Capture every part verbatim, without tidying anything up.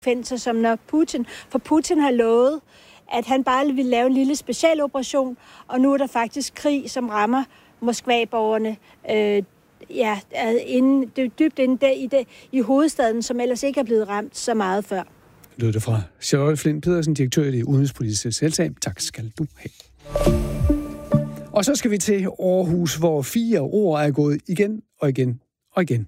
konsekvenser, som når Putin, for Putin har lovet, at han bare ville lave en lille specialoperation, og nu er der faktisk krig, som rammer Moskva-borgerne, øh, ja, inden, det er dybt inde der, i, det, i hovedstaden, som ellers ikke er blevet ramt så meget før. Lød det fra Charlotte Flint Pedersen, direktør i det udenrigspolitiske selskab. Tak skal du have. Og så skal vi til Aarhus, hvor fire ord er gået igen og igen og igen.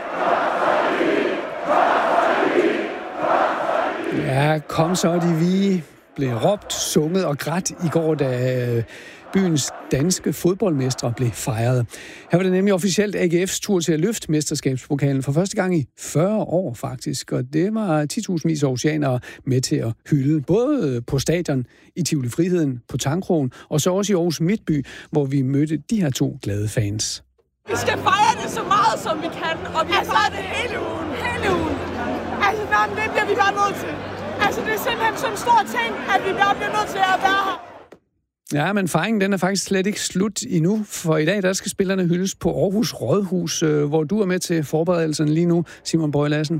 Ja, kom så de vi blev råbt, sunget og grædt i går, da byens danske fodboldmestre blev fejret. Her var det nemlig officielt A G F's tur til at løfte mesterskabspokalen for første gang i fyrre år faktisk, og det var ti tusind vis oceanere med til at hylde, både på stadion, i Tivoli Friheden, på Tangkrogen, og så også i Aarhus Midtby, hvor vi mødte de her to glade fans. Vi skal fejre det så meget, som vi kan, og vi har fejret det hele ugen, hele ugen. Altså, nej, det bliver vi bare nødt til. Altså, det er simpelthen sådan en stor ting, at vi bare bliver nødt til at være her. Ja, men fejringen den er faktisk slet ikke slut endnu, for i dag der skal spillerne hyldes på Aarhus Rådhus, hvor du er med til forberedelserne lige nu, Simon Bøje Lassen.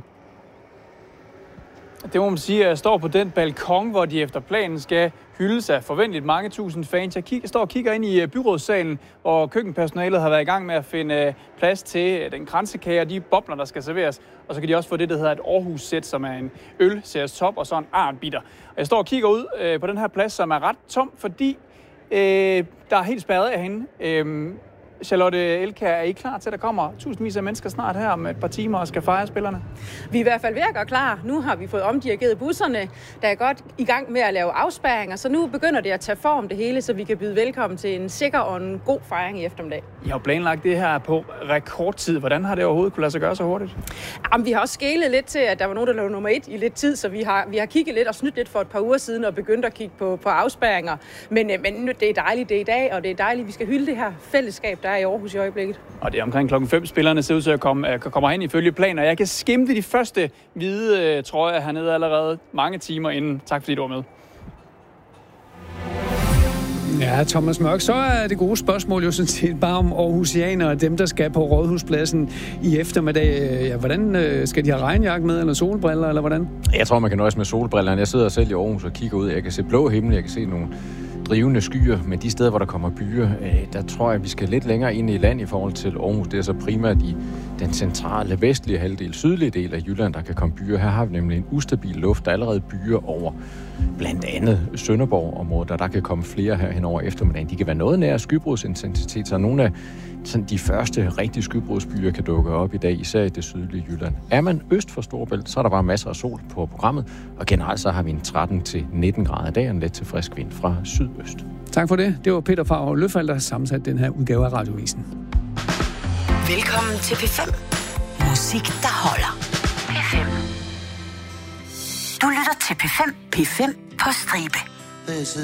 Det må man sige, at jeg står på den balkon, hvor de efter planen skal hyldes af forventeligt mange tusind fans. Jeg kigger, står og kigger ind i byrådssalen, hvor køkkenpersonalet har været i gang med at finde plads til den kransekage og de bobler, der skal serveres. Og så kan de også få det, der hedder et Aarhus-sæt, som er en øl, særs top og så en arnbitter. Og jeg står og kigger ud øh, på den her plads, som er ret tom, fordi øh, der er helt spærret af hende. Øh, Charlotte Elkjær, er I klar til, at der kommer tusindvis af mennesker snart her om et par timer og skal fejre spillerne? Vi er i hvert fald ved at gøre klar. Nu har vi fået omdirigeret busserne, der er godt i gang med at lave afspærringer, så nu begynder det at tage form det hele, så vi kan byde velkommen til en sikker og en god fejring i eftermiddag. I har planlagt det her på rekordtid. Hvordan har det overhovedet kunne lade sig gøre så hurtigt? Jamen, vi har også skælet lidt til, at der var nogen, der lå nummer et i lidt tid, så vi har, vi har kigget lidt og snydt lidt for et par uger siden og begyndt at kigge på, på afspærringer. Men, men det er dejligt, det er i dag, og det er dejligt, vi skal hylde det her fællesskab, der er i Aarhus i øjeblikket. Og det er omkring klokken fem, spillerne ser ud til at komme, kommer hen ifølge planer. Jeg kan skimte de første hvide trøjer hernede allerede mange timer inden. Tak fordi du var med. Ja, Thomas Mørk, så er det gode spørgsmål jo sådan set bare om aarhusianere og dem, der skal på Rådhuspladsen i eftermiddag. Ja, hvordan skal de have regnjakke med, eller solbriller, eller hvordan? Jeg tror, man kan nøjes med solbrillerne. Jeg sidder selv i Aarhus og kigger ud. Jeg kan se blå himmel, jeg kan se nogle drivende skyer, men de steder, hvor der kommer byer, der tror jeg, vi skal lidt længere ind i land i forhold til Aarhus. Det er så primært i den centrale, vestlige halvdel, sydlige del af Jylland, der kan komme byer. Her har vi nemlig en ustabil luft, der er allerede byer over blandt andet Sønderborg-området, der der kan komme flere her hen over eftermiddagen. De kan være noget nær skybrudsintensitet, så nogle af sådan de første rigtige skybrudsbyer kan dukke op i dag, især i det sydlige Jylland. Er man øst for Storebælt, så er der bare masser af sol på programmet, og generelt så har vi en tretten til nitten grader i dag, og let til frisk vind fra sydøst. Tak for det. Det var Peter Favre Løfald, der har sammensat den her udgave af Radioavisen. Velkommen til P fem. Musik, der holder. P fem. Du lytter til P fem. P fem på stribe.